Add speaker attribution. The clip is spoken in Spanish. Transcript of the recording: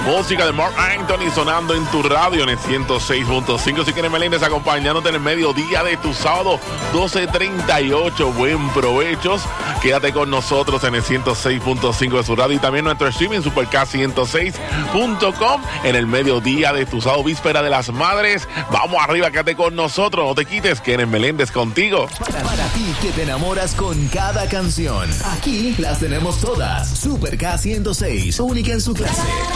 Speaker 1: Música de Marc Anthony sonando en tu radio en el 106.5. Si quieres, Meléndez, acompañándote en el mediodía de tu sábado 12:38. Buen provechos. Quédate con nosotros en el 106.5 de su radio y también nuestro streaming superk106.com en el mediodía de tu sábado, víspera de las madres. Vamos arriba, quédate con nosotros, no te quites, que eres Meléndez contigo.
Speaker 2: Para ti que te enamoras con cada canción, aquí las tenemos todas. Super K106, única en su clase.